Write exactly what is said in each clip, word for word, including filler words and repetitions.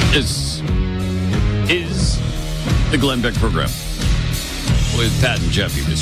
This is the Glenn Beck program with Pat and Jeffy this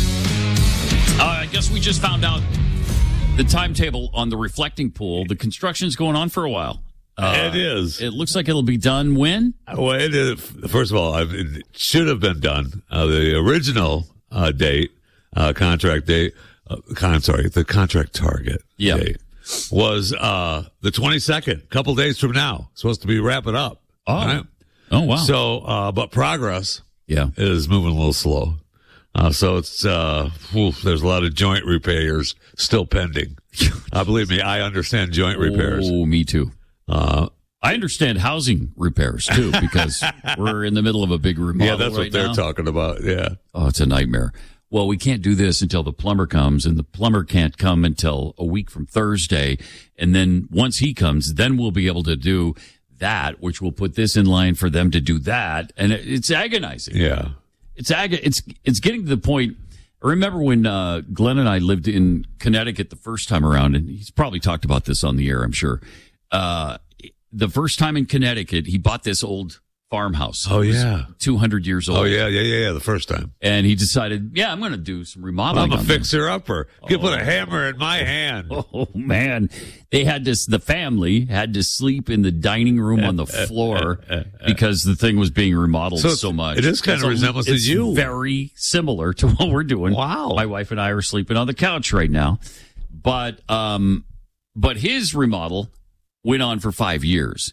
week. Uh, I guess we just found out the timetable on the reflecting pool. The construction's going on for a while. Uh, it is. It looks like it'll be done when? Well, it is. First of all, it should have been done. Uh, the original uh, date, uh, contract date, uh, con- sorry, the contract target yeah. date was uh, the twenty-second, a couple days from now. Supposed to be wrapping up. Oh, right? oh wow. So, uh, but progress yeah. is moving a little slow. Uh, so it's, uh, whew, there's a lot of joint repairs still pending. uh, believe me, I understand joint repairs. Oh, me too. Uh, I understand housing repairs too, because we're in the middle of a big remodel. Yeah, that's right what they're now. talking about. Yeah. Oh, it's a nightmare. Well, we can't do this until the plumber comes, and the plumber can't come until a week from Thursday. And then once he comes, then we'll be able to do that, which will put this in line for them to do that. And it, it's agonizing. Yeah. It's ag- It's it's getting to the point. I remember when uh, Glenn and I lived in Connecticut the first time around, and he's probably talked about this on the air, I'm sure. Uh, the first time in Connecticut, he bought this old farmhouse. Oh, yeah. two hundred years old. Oh, yeah, yeah, yeah, yeah, the first time. And he decided, yeah, I'm going to do some remodeling. I'm a on fixer-upper. You oh. put a hammer in my hand. Oh, man. They had to, the family had to sleep in the dining room on the floor because the thing was being remodeled so, so much. It is kind of resemblance to you. It's very similar to what we're doing. Wow. My wife and I are sleeping on the couch right now. But, um, but his remodel went on for five years.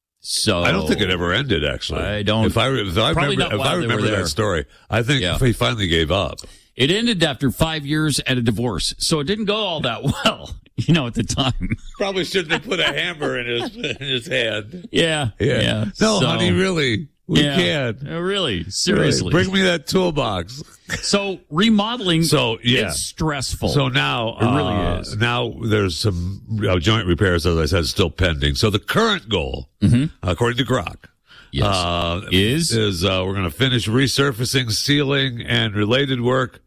So I don't think it ever ended. Actually, I don't. If I if I remember, if I remember that story, I think yeah. he finally gave up. It ended after five years and a divorce, so it didn't go all that well, you know, at the time. Probably shouldn't have put a hammer in his in his hand. Yeah, yeah. yeah. No, so, honey, really, we yeah, can't. Uh, really, seriously. Really. Bring me that toolbox. So remodeling, so yeah, is stressful. So now it really uh, is. Now there's some uh, joint repairs, as I said, still pending. So the current goal, mm-hmm. according to Grok, yes. uh, is is uh, we're going to finish resurfacing, sealing, and related work.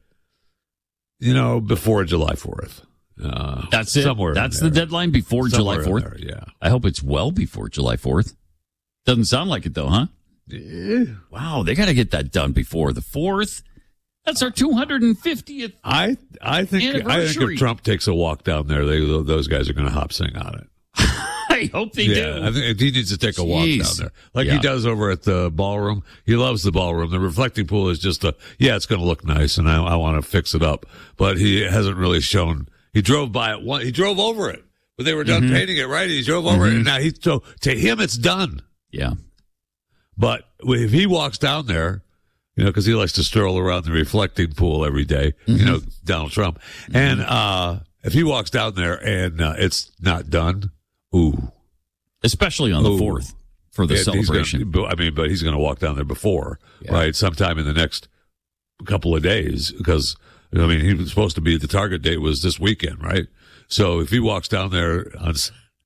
You know, before July fourth. Uh, That's it. Somewhere That's the deadline before somewhere July fourth. There, yeah. I hope it's well before July fourth. Doesn't sound like it though, huh? Yeah. Wow, they got to get that done before the fourth. That's our two hundred fiftieth. I I think I think if Trump takes a walk down there, they, those guys are going to hop sing on it. I hope they yeah, do. I think he needs to take a Jeez. walk down there, like yeah. he does over at the ballroom. He loves the ballroom. The reflecting pool is just a yeah, it's going to look nice, and I, I want to fix it up. But he hasn't really shown. He drove by it one. He drove over it, but they were done mm-hmm. painting it. Right, he drove over mm-hmm. it, and now he so to him it's done. Yeah, but if he walks down there, you know, because he likes to stroll around the reflecting pool every day, mm-hmm. you know, Donald Trump, mm-hmm. and uh if he walks down there and uh, it's not done, ooh. Especially on the fourth for the yeah, celebration. Gonna, I mean, but he's going to walk down there before, yeah. right? Sometime in the next couple of days, because I mean, he was supposed to be the target date was this weekend, right? So if he walks down there on,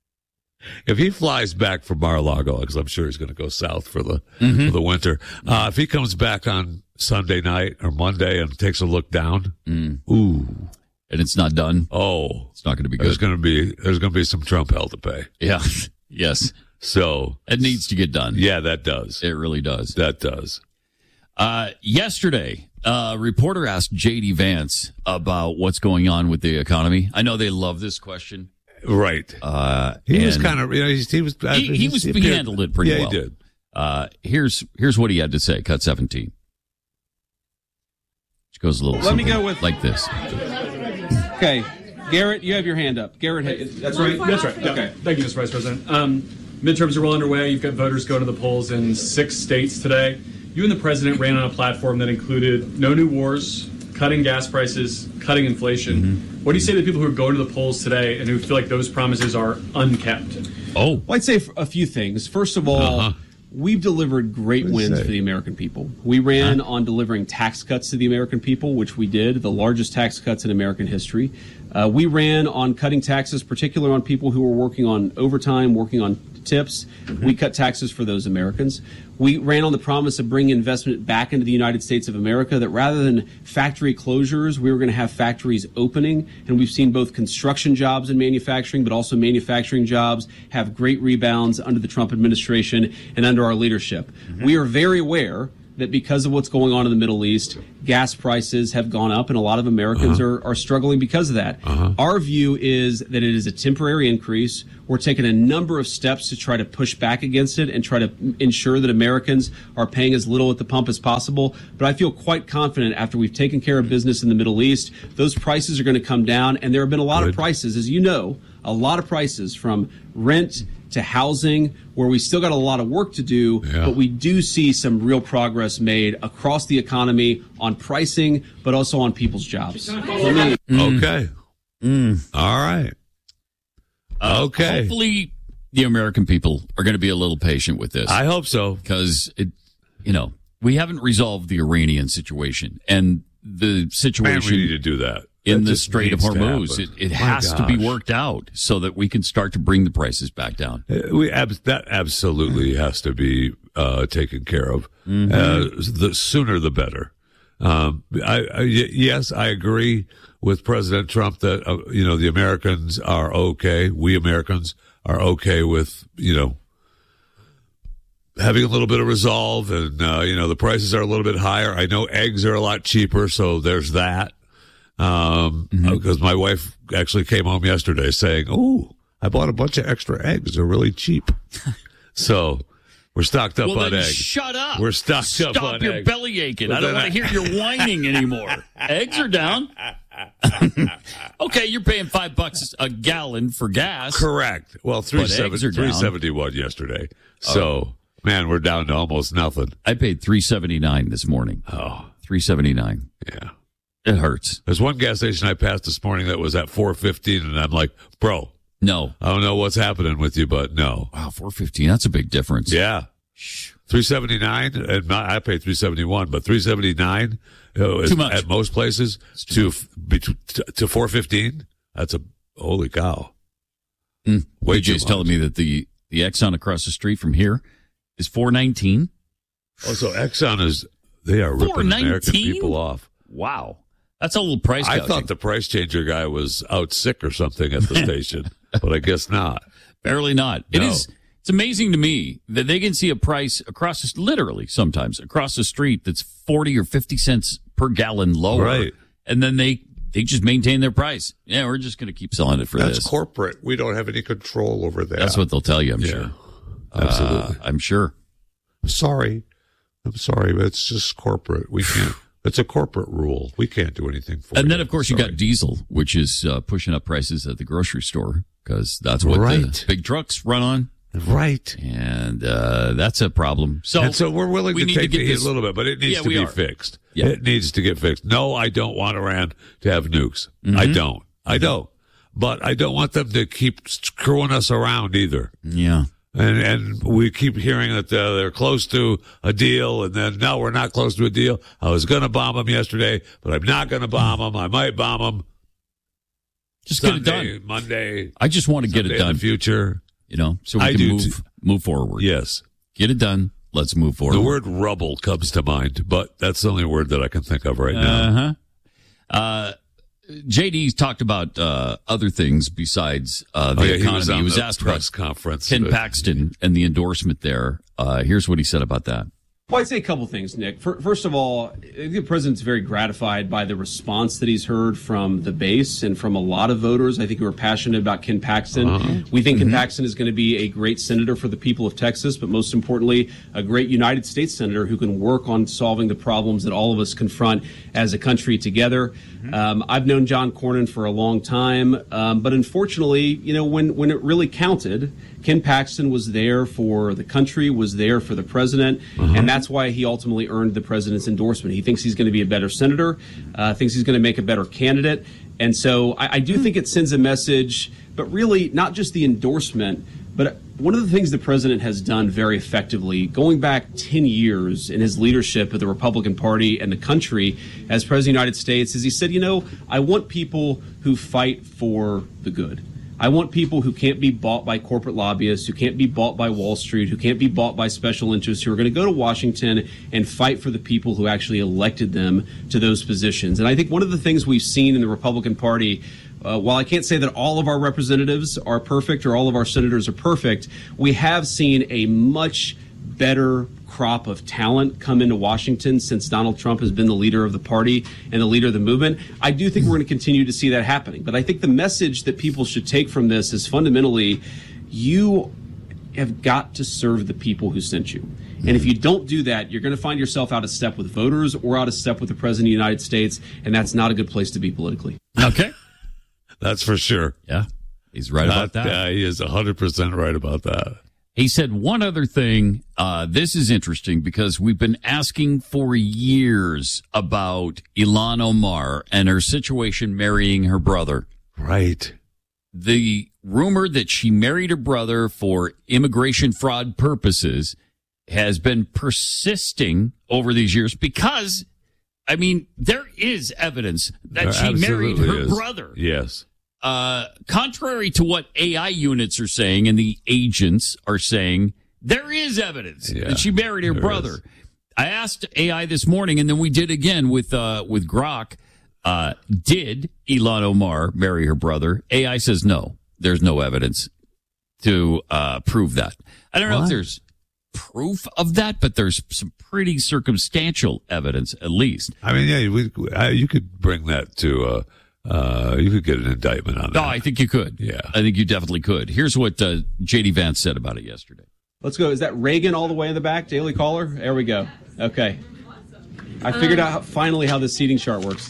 if he flies back from Mar-a-Lago, because I'm sure he's going to go south for the mm-hmm. for the winter. Uh, if he comes back on Sunday night or Monday and takes a look down, mm. ooh. And it's not done. Oh, it's not going to be good. There's going to be there's going to be some Trump hell to pay. Yeah. Yes. So it needs to get done. Yeah, that does. It really does. That does. Uh, yesterday, a reporter asked J D Vance about what's going on with the economy. I know they love this question. Right. Uh, he was kind of, you know, he, he was, he, he was, he handled it pretty yeah, well. Yeah, he did. Uh, here's, here's what he had to say. Cut seventeen. Which goes a little Let me go with like this. Okay. Garrett, you have your hand up. Garrett, hey, that's right. That's right. Yeah. Okay. Thank you, Mister Vice President. Um, midterms are well underway. You've got voters going to the polls in six states today. You and the president ran on a platform that included no new wars, cutting gas prices, cutting inflation. Mm-hmm. What do you say to the people who are going to the polls today and who feel like those promises are unkept? Oh, well, I'd say a few things. First of all, uh-huh. we've delivered great wins for the American people. We ran huh? on delivering tax cuts to the American people, which we did, the largest tax cuts in American history. Uh, we ran on cutting taxes, particularly on people who were working on overtime, working on tips. We cut taxes for those Americans. We ran on the promise of bringing investment back into the United States of America, that rather than factory closures, we were going to have factories opening. And we've seen both construction jobs and manufacturing, but also manufacturing jobs have great rebounds under the Trump administration and under our leadership. Mm-hmm. We are very aware that because of what's going on in the Middle East, gas prices have gone up, and a lot of Americans uh-huh. are, are struggling because of that. Uh-huh. Our view is that it is a temporary increase. We're taking a number of steps to try to push back against it and try to ensure that Americans are paying as little at the pump as possible. But I feel quite confident after we've taken care of business in the Middle East, those prices are going to come down. And there have been a lot Good. of prices, as you know, a lot of prices from rent to housing, where we still got a lot of work to do, yeah. but we do see some real progress made across the economy on pricing, but also on people's jobs. Mm. Okay. Mm. All right. Uh, okay. Hopefully the American people are going to be a little patient with this. I hope so. Because, it, you know, we haven't resolved the Iranian situation, and the situation... Man, we need to do that. In that the Strait of Hormuz, it, it has gosh. to be worked out so that we can start to bring the prices back down. We ab- that absolutely has to be uh, taken care of. Mm-hmm. Uh, the sooner the better. Um, I, I, yes, I agree with President Trump that uh, you know the Americans are okay. We Americans are okay with you know having a little bit of resolve, and uh, you know the prices are a little bit higher. I know eggs are a lot cheaper, so there's that. Um, mm-hmm. because my wife actually came home yesterday saying, "Oh, I bought a bunch of extra eggs. They're really cheap." So we're stocked up well, on then eggs. Shut up. We're stocked Stop up on eggs. Stop your belly aching. But I don't want to hear your whining anymore. Eggs are down. Okay, you're paying five bucks a gallon for gas. Correct. Well, three seventy one yesterday. So, oh. man, we're down to almost nothing. I paid three seventy nine this morning. Oh, three seventy nine. Yeah. It hurts. There's one gas station I passed this morning that was at four fifteen, and I'm like, bro, no, I don't know what's happening with you, but no. Wow, four fifteen. That's a big difference. Yeah, three seventy nine, and my, I paid three seventy one, but three seventy nine uh, too much at most places to to to four fifteen. That's a holy cow. Mm. D J's telling me that the the Exxon across the street from here is four nineteen. Oh, so Exxon is they are ripping American people off. Wow. That's a little price gouging. I thought the price changer guy was out sick or something at the station, but I guess not. Barely not. No. It is. It's amazing to me that they can see a price across, the, literally sometimes across the street that's forty or fifty cents per gallon lower, right? And then they they just maintain their price. Yeah, we're just going to keep selling it for that's this. That's corporate. We don't have any control over that. That's what they'll tell you. I'm yeah, sure. Absolutely. Uh, I'm sure. Sorry, I'm sorry, but it's just corporate. We can't. It's a corporate rule. We can't do anything for it. And then, of course, Sorry. you got diesel, which is uh, pushing up prices at the grocery store because that's what right. the big trucks run on. Right. And uh, that's a problem. So, and so we're willing we to take to the heat a little bit, but it needs yeah, to be are. fixed. Yeah. It needs to get fixed. No, I don't want Iran to have nukes. Mm-hmm. I don't. I don't. But I don't want them to keep screwing us around either. Yeah. And and we keep hearing that uh, they're close to a deal, and then, no, we're not close to a deal. I was going to bomb them yesterday, but I'm not going to bomb them. I might bomb them. Just Sunday, get it done. Monday. I just want to get it done. In the future. You know, so we I can move, t- move forward. Yes. Get it done. Let's move forward. The word rubble comes to mind, but that's the only word that I can think of right now. Uh-huh. Uh J D's talked about uh, other things besides uh, the oh, yeah, economy. He was, he was asked press about conference, Ken but... Paxton and the endorsement there. Uh, here's what he said about that. Well, I'd say a couple things, Nick. First of all, I think the president's very gratified by the response that he's heard from the base and from a lot of voters, I think, who are passionate about Ken Paxton. Uh-huh. We think mm-hmm. Ken Paxton is going to be a great senator for the people of Texas, but most importantly, a great United States senator who can work on solving the problems that all of us confront as a country together. Mm-hmm. Um, I've known John Cornyn for a long time, um, but unfortunately, you know, when, when it really counted, Ken Paxton was there for the country, was there for the president, uh-huh. and that's why he ultimately earned the president's endorsement. He thinks he's going to be a better senator, uh, thinks he's going to make a better candidate, and so I, I do think it sends a message, but really not just the endorsement, but one of the things the president has done very effectively, going back ten years in his leadership of the Republican Party and the country as president of the United States, is he said, you know, I want people who fight for the good. I want people who can't be bought by corporate lobbyists, who can't be bought by Wall Street, who can't be bought by special interests, who are going to go to Washington and fight for the people who actually elected them to those positions. And I think one of the things we've seen in the Republican Party, uh, while I can't say that all of our representatives are perfect or all of our senators are perfect, we have seen a much better crop of talent come into Washington since Donald Trump has been the leader of the party and the leader of the movement. I do think we're going to continue to see that happening. But I think the message that people should take from this is fundamentally, you have got to serve the people who sent you. And if you don't do that, you're going to find yourself out of step with voters or out of step with the President of the United States. And that's not a good place to be politically. Okay. That's for sure. Yeah. He's right Not, about that. Yeah, he is one hundred percent right about that. He said one other thing. Uh, this is interesting because we've been asking for years about Ilhan Omar and her situation marrying her brother. Right. The rumor that she married her brother for immigration fraud purposes has been persisting over these years because, I mean, there is evidence that There she married absolutely her is. brother. Yes. Uh, contrary to what A I units are saying and the agents are saying, there is evidence Yeah, that she married her there brother. is. I asked A I this morning, and then we did again with uh, with Grok. Uh, did Ilhan Omar marry her brother? A I says no. There's no evidence to uh, prove that. I don't know What? if there's proof of that, but there's some pretty circumstantial evidence, at least. I mean, yeah, we, I, you could bring that to, uh, uh, you could get an indictment on that. No, I think you could. Yeah. I think you definitely could. Here's what uh, J D Vance said about it yesterday. Let's go. Is that Reagan all the way in the back? Daily Caller? There we go. Okay. I figured out how, finally how the seating chart works.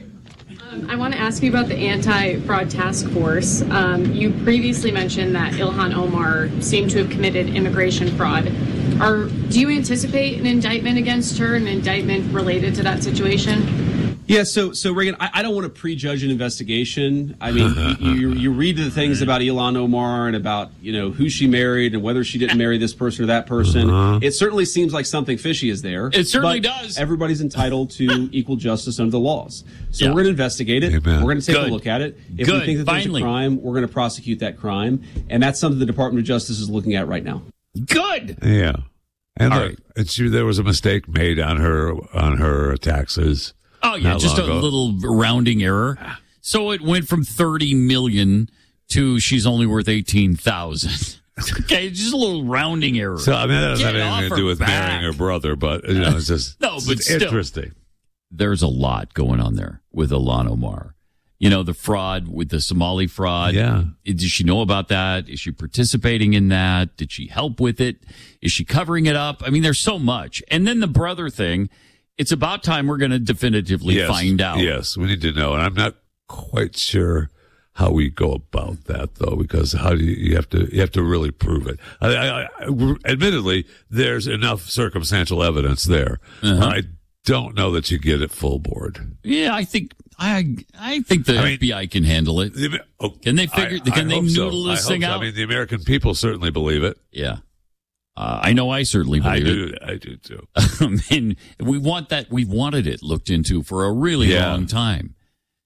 Um, I want to ask you about the anti-fraud task force. Um, you previously mentioned that Ilhan Omar seemed to have committed immigration fraud. Are, do you anticipate an indictment against her, an indictment related to that situation? Yeah, so so Reagan, I, I don't want to prejudge an investigation. I mean, you, you you read the things about Ilhan Omar and about, you know, who she married and whether she didn't marry this person or that person. Uh-huh. It certainly seems like something fishy is there. It certainly but does. Everybody's entitled to equal justice under the laws. So Yeah. we're going to investigate it. Amen. We're going to take Good. a look at it. If Good. we think that Finally. there's a crime, we're going to prosecute that crime. And that's something the Department of Justice is looking at right now. Good. Yeah. And All look, right. and she, there was a mistake made on her, on her taxes. Oh, yeah, Not just a long ago. little rounding error. So it went from thirty million to she's only worth eighteen thousand. Okay, just a little rounding error. So, I mean, that doesn't Get have off anything to her do with back. marrying her brother, but, you know, it's just No, it's but just still. interesting. There's a lot going on there with Ilhan Omar. You know, the fraud with the Somali fraud. Yeah. Does she know about that? Is she participating in that? Did she help with it? Is she covering it up? I mean, there's so much. And then the brother thing. It's about time we're going to definitively Yes. find out. Yes, we need to know. And I'm not quite sure how we go about that, though, because how do you, you have to, you have to really prove it. I, I, I, admittedly, there's enough circumstantial evidence there. Uh-huh. I don't know that you get it full board. Yeah, I think I I think the I mean- F B I can handle it. The, oh, Can they figure- I, can I they hope so. noodle this I thing hope so. out? I mean, the American people certainly believe it. Yeah. Uh, I know I certainly I believe do. I do too. it. And we want that. We've wanted it looked into for a really Yeah. long time.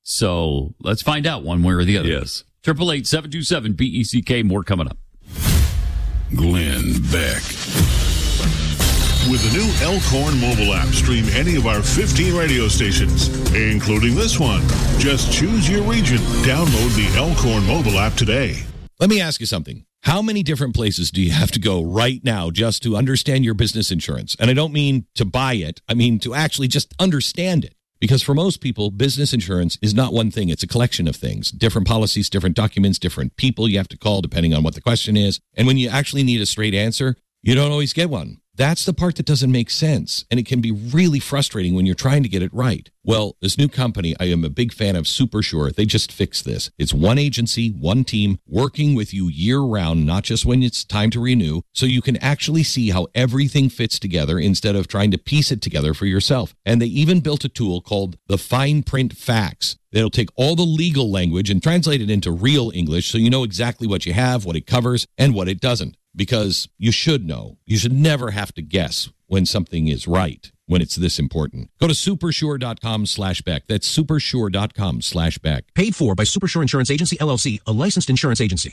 So let's find out one way or the other. Yes. Triple eight seven two seven B E C K. More coming up. Glenn Beck. With the new Elkhorn mobile app, stream any of our fifteen radio stations, including this one. Just choose your region. Download the Elkhorn mobile app today. Let me ask you something. How many different places do you have to go right now just to understand your business insurance? And I don't mean to buy it. I mean to actually just understand it. Because for most people, business insurance is not one thing. It's a collection of things, different policies, different documents, different people you have to call depending on what the question is. And when you actually need a straight answer, you don't always get one. That's the part that doesn't make sense. And it can be really frustrating when you're trying to get it right. Well, this new company, I am a big fan of SuperSure. They just fixed this. It's one agency, one team, working with you year round, not just when it's time to renew, so you can actually see how everything fits together instead of trying to piece it together for yourself. And they even built a tool called the Fine Print Facts that'll take all the legal language and translate it into real English so you know exactly what you have, what it covers, and what it doesn't. Because you should know. You should never have to guess when something is right. when it's this important. Go to supersure.com slash Beck. That's supersure.com slash Beck. Paid for by Supersure Insurance Agency, L L C, a licensed insurance agency.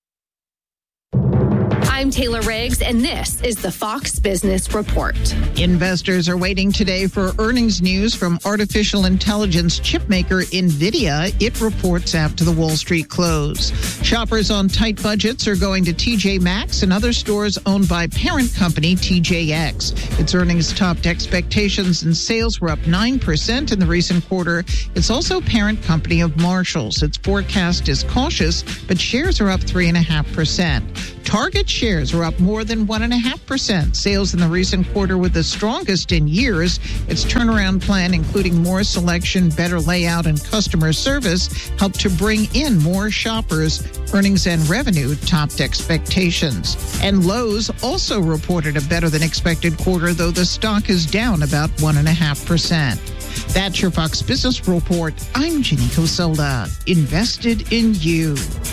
I'm Taylor Riggs, and this is the Fox Business Report. Investors are waiting today for earnings news from artificial intelligence chipmaker NVIDIA. It reports after the Wall Street close. Shoppers on tight budgets are going to T J Maxx and other stores owned by parent company T J X. Its earnings topped expectations and sales were up nine percent in the recent quarter. It's also parent company of Marshalls. Its forecast is cautious, but shares are up three point five percent. Target shares are up more than one point five percent. Sales in the recent quarter were the strongest in years. Its turnaround plan, including more selection, better layout, and customer service, helped to bring in more shoppers. Earnings and revenue topped expectations. And Lowe's also reported a better-than-expected quarter, though the stock is down about one point five percent. That's your Fox Business Report. I'm Ginny Coselda. Invested in you.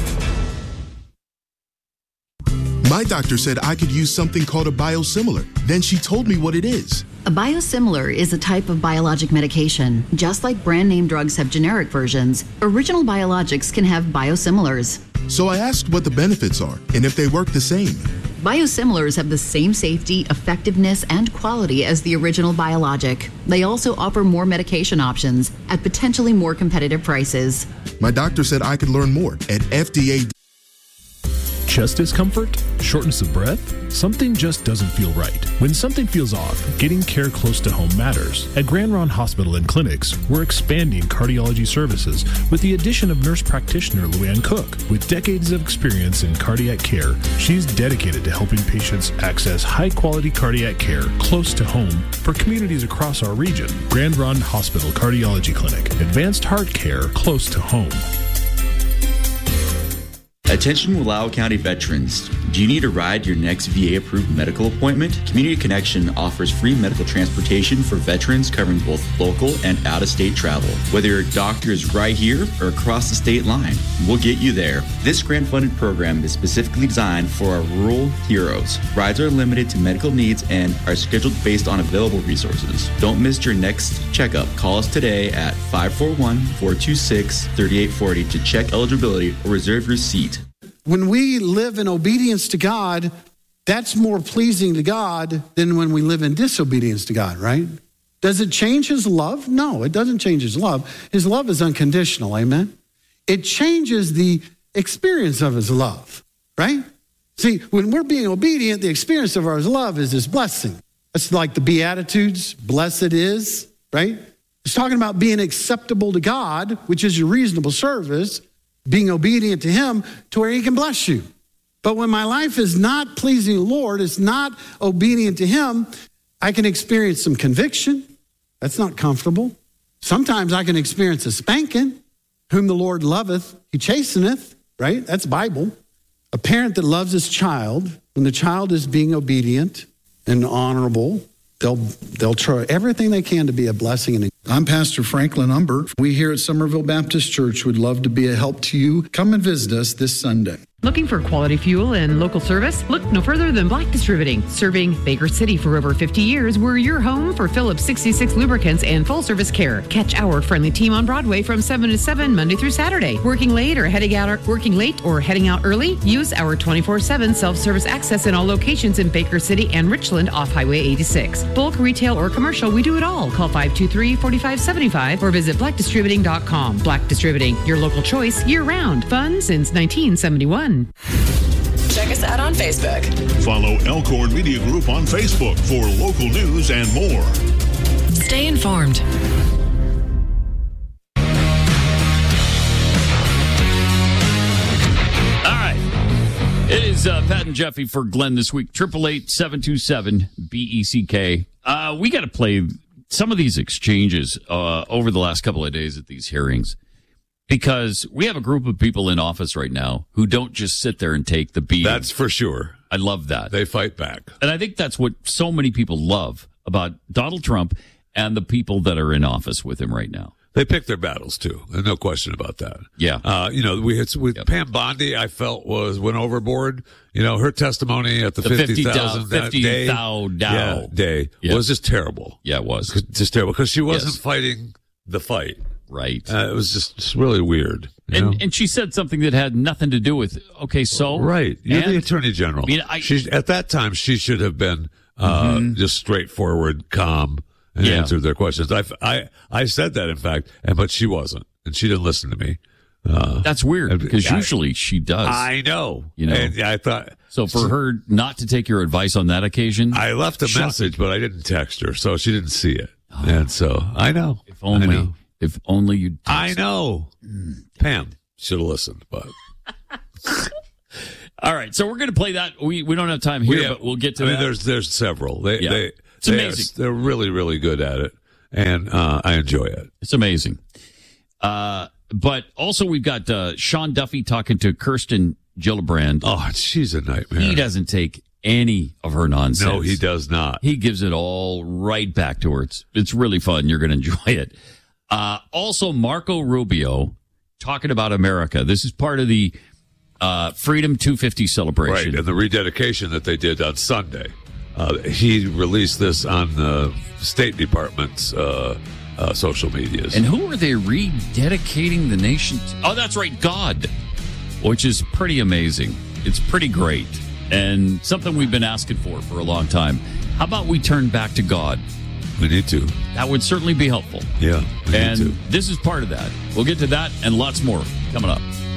My doctor said I could use something called a biosimilar. Then she told me what it is. A biosimilar is a type of biologic medication. Just like brand name drugs have generic versions, original biologics can have biosimilars. So I asked what the benefits are and if they work the same. Biosimilars have the same safety, effectiveness, and quality as the original biologic. They also offer more medication options at potentially more competitive prices. My doctor said I could learn more at F D A. Chest discomfort? Shortness of breath? Something just doesn't feel right. When something feels off, getting care close to home matters. At Grand Ronde Hospital and Clinics, we're expanding cardiology services with the addition of nurse practitioner Luann Cook. With decades of experience in cardiac care, she's dedicated to helping patients access high-quality cardiac care close to home for communities across our region. Grand Ronde Hospital Cardiology Clinic. Advanced heart care close to home. Attention Wallowa County veterans. Do you need a ride to your next V A-approved medical appointment? Community Connection offers free medical transportation for veterans covering both local and out-of-state travel. Whether your doctor is right here or across the state line, we'll get you there. This grant-funded program is specifically designed for our rural heroes. Rides are limited to medical needs and are scheduled based on available resources. Don't miss your next checkup. Call us today at five four one, four two six, three eight four zero to check eligibility or reserve your seat. When we live in obedience to God, that's more pleasing to God than when we live in disobedience to God, right? Does it change his love? No, it doesn't change his love. His love is unconditional, amen? It changes the experience of his love, right? See, when we're being obedient, the experience of our love is his blessing. That's like the Beatitudes, blessed is, right? It's talking about being acceptable to God, which is your reasonable service, being obedient to him to where he can bless you. But when my life is not pleasing the Lord, it's not obedient to him, I can experience some conviction. That's not comfortable. Sometimes I can experience a spanking. Whom the Lord loveth, he chasteneth, right? That's Bible. A parent that loves his child, when the child is being obedient and honorable, they'll they'll try everything they can to be a blessing. And I'm Pastor Franklin Umber. We here at Somerville Baptist Church would love to be a help to you. Come and visit us this Sunday. Looking for quality fuel and local service? Look no further than Black Distributing. Serving Baker City for over fifty years, we're your home for Phillips sixty-six lubricants and full service care. Catch our friendly team on Broadway from seven to seven Monday through Saturday. Working late or heading out working late or heading out early? Use our twenty-four seven self-service access in all locations in Baker City and Richland off Highway eighty-six. Bulk, retail, or commercial, we do it all. Call five two three, four five seven five or visit black distributing dot com. Black Distributing, your local choice year-round. Fun since nineteen seventy-one. Check us out on Facebook. Follow Elkhorn Media Group on Facebook for local news and more. Stay informed. All right. It is uh, Pat and Jeffy for Glenn this week. eight eight eight, seven two seven, B E C K. Uh, we got to play some of these exchanges uh, over the last couple of days at these hearings. Because we have a group of people in office right now who don't just sit there and take the beating. That's for sure. I love that. They fight back. And I think that's what so many people love about Donald Trump and the people that are in office with him right now. They pick their battles too, and no question about that. Yeah. Uh, you know, we had with yep. Pam Bondi, I felt was went overboard. You know, her testimony at the, the fifty thousand day, yeah, day yep. was just terrible. Yeah, it was just terrible because she wasn't yes. fighting the fight. Right. Uh, it was just, just really weird. And know? and she said something that had nothing to do with. Okay, so right, you're and, the Attorney General. I mean, I, She's at that time she should have been uh, mm-hmm. just straightforward, calm. And yeah. answered their questions. I, I, I said that, in fact, and but she wasn't, and she didn't listen to me. Uh, That's weird because usually she does. I know, you know. And I thought so. For her not to take your advice on that occasion, I left a shocking. message, but I didn't text her, so she didn't see it. Oh. And so I know. If only, I know. if only you. I know. Mm, Pam should have listened, but. All right, so we're going to play that. We we don't have time here, have, but we'll get to I that. mean, there's there's several. They yeah. they. It's amazing. They're, they're really, really good at it, and uh, I enjoy it. It's amazing. Uh, but also, we've got uh, Sean Duffy talking to Kirsten Gillibrand. Oh, she's a nightmare. He doesn't take any of her nonsense. No, he does not. He gives it all right back to her. It's, it's really fun. You're going to enjoy it. Uh, also, Marco Rubio talking about America. This is part of the uh, Freedom two fifty celebration. Right, and the rededication that they did on Sunday. Uh, he released this on the State Department's uh, uh, social medias. And who are they rededicating the nation to? Oh, that's right, God, which is pretty amazing. It's pretty great and something we've been asking for for a long time. How about we turn back to God? We need to. That would certainly be helpful. Yeah, we and need to. This is part of that. We'll get to that and lots more coming up.